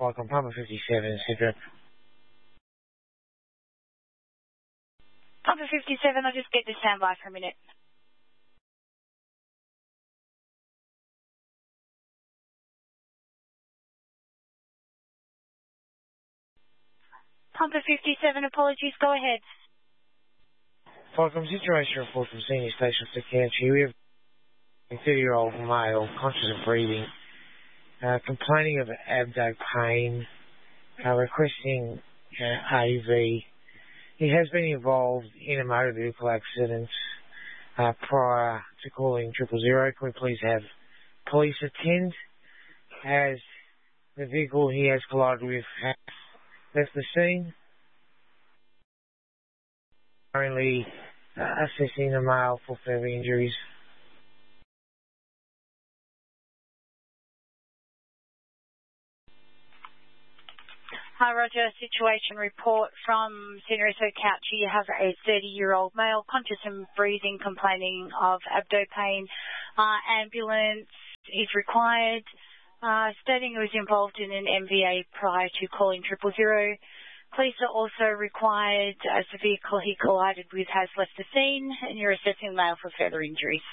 Falcon Papa 57, Cedric. Papa 57, I'll just get to standby for a minute. Papa 57, apologies, go ahead. Falcon, situation report from Senior Station Security. We have a 30-year-old male, conscious of breathing, complaining of abdo pain, requesting AV. He has been involved in a motor vehicle accident prior to calling 000. Can we please have police attend as the vehicle he has collided with has left the scene? Currently assessing the male for further injuries. Hi, Roger. Situation report from Senior Couch. You have a 30-year-old male, conscious and breathing, complaining of abdo pain. Ambulance is required, stating he was involved in an MVA prior to calling 000. Police are also required as the vehicle he collided with has left the scene, and you're assessing the male for further injuries.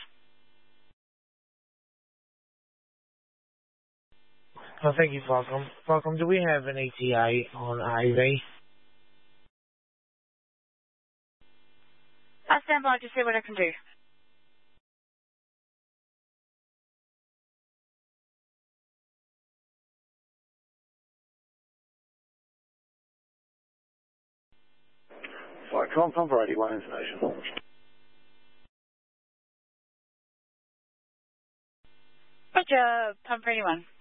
Oh, thank you, Falcon. Falcon, do we have an ETA on AV? I'll stand by to see what I can do. Falcon, Pumper 81 information. Roger, Pumper 81.